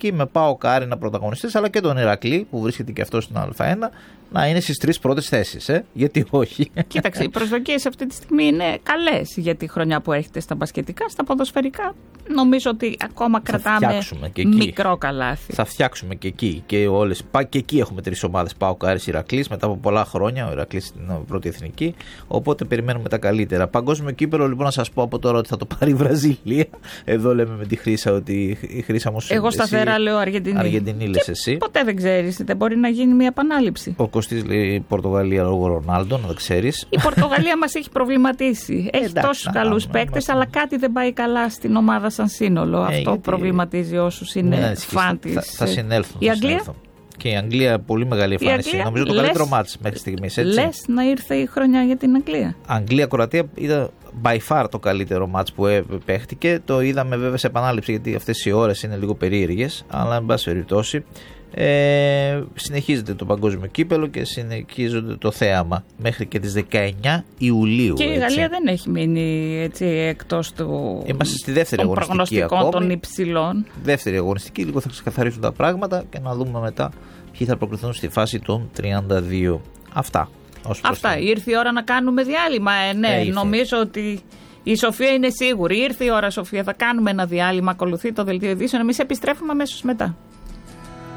Εθνική, με ΠΑΟΚ Άρινα πρωταγωνιστές, αλλά και τον Ηρακλή που βρίσκεται και αυτό στην Α1 να είναι στις 3 πρώτες θέσεις. Γιατί όχι. Κοίταξε, οι προσδοκίες αυτή τη στιγμή είναι καλές για τη χρονιά που έρχεται στα μπασκετικά, στα ποδοσφαιρικά. Νομίζω ότι ακόμα κρατάμε μικρό καλάθι. Θα φτιάξουμε και εκεί. Και εκεί έχουμε 3 ομάδες. ΠΑΟΚ Άρης Ηρακλής μετά από πολλά χρόνια. Ο Ηρακλής στην πρώτη εθνική. Οπότε περιμένουμε τα καλύτερα. Παγκόσμιο κύπελλο, λοιπόν, να σας πω από τώρα ότι θα το πάρει η Βραζιλία. Εδώ λέμε με τη Χρύσα ότι η Χρύσα μου. Εγώ σταθερά λέω Αργεντινή. Αργεντινή λες εσύ. Ποτέ δεν ξέρεις. Δεν μπορεί να γίνει μια επανάληψη. Ο Κωστής λέει Πορτογαλία λόγω Ρονάλντο, να το ξέρεις. Η Πορτογαλία μας έχει προβληματίσει. Έχει τόσους καλούς παίκτες, αλλά κάτι δεν πάει καλά στην ομάδα σαν σύνολο. Αυτό προβληματίζει όσους είναι φαν της. Θα συνέλθουν. Η Αγγλία. Και η Αγγλία πολύ μεγάλη εμφάνιση. Νομίζω το καλύτερο μάτς μέχρι στιγμής. Λες να ήρθε η χρονιά για την Αγγλία. Αγγλία-Κροατία είδα by far το καλύτερο μάτς που παίχτηκε. Το είδαμε βέβαια σε επανάληψη, γιατί αυτές οι ώρες είναι λίγο περίεργες. Αλλά εν πάση περιπτώσει συνεχίζεται το παγκόσμιο κύπελλο και συνεχίζονται το θέαμα μέχρι και τις 19 Ιουλίου. Και η Γαλλία δεν έχει μείνει έτσι εκτός του. Είμαστε στη δεύτερη αγωνιστική ακόμη. Των υψηλών. Δεύτερη αγωνιστική, λίγο θα ξεκαθαρίσουν τα πράγματα και να δούμε μετά ποιοι θα προκριθούν στη φάση των 32. Αυτά. Ήρθε η ώρα να κάνουμε διάλειμμα. Νομίζω ότι η Σοφία είναι σίγουρη. Ήρθε η ώρα, Σοφία. Θα κάνουμε ένα διάλειμμα. Ακολουθεί το δελτίο ειδήσεων. Εμείς επιστρέφουμε αμέσως μετά.